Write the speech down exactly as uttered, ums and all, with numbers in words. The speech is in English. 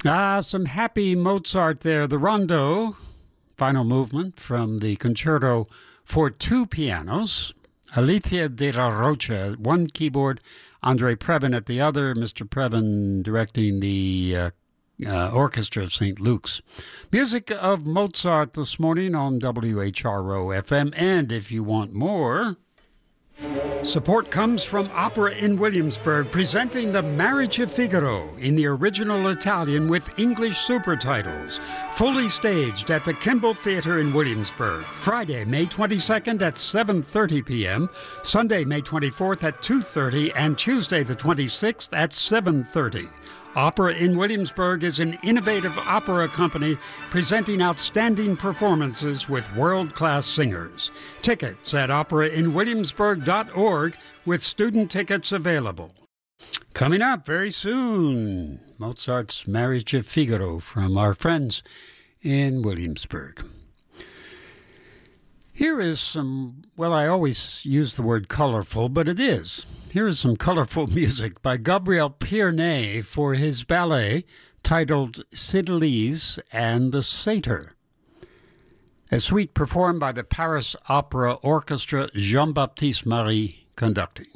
Ah, some happy Mozart there. The Rondo, final movement from the concerto for two pianos. Alicia de la Rocha, one keyboard, Andre Previn at the other, Mister Previn directing the uh, uh, Orchestra of Saint Luke's. Music of Mozart this morning on W H R O F M. And if you want more, support comes from Opera in Williamsburg, presenting The Marriage of Figaro in the original Italian with English super titles. Fully staged at the Kimball Theatre in Williamsburg. Friday, May twenty-second at seven thirty p.m., Sunday, May twenty-fourth at two thirty, and Tuesday the twenty-sixth at seven thirty. Opera in Williamsburg is an innovative opera company presenting outstanding performances with world-class singers. Tickets at opera in williamsburg dot org with student tickets available. Coming up very soon, Mozart's Marriage of Figaro from our friends in Williamsburg. Here is some, well, I always use the word colorful, but it is. Here is some colorful music by Gabriel Pierney for his ballet titled Cydalise and the Satyr. A suite performed by the Paris Opera Orchestra, Jean-Baptiste Marie conducting.